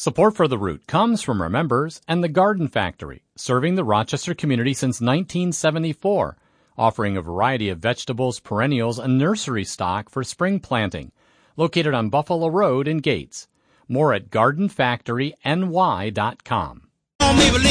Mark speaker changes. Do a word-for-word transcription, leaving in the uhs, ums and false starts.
Speaker 1: Support for The Root comes from our members and the Garden Factory, serving the Rochester community since nineteen seventy-four, offering a variety of vegetables, perennials, and nursery stock for spring planting. Located on Buffalo Road in Gates. More at garden factory n y dot com.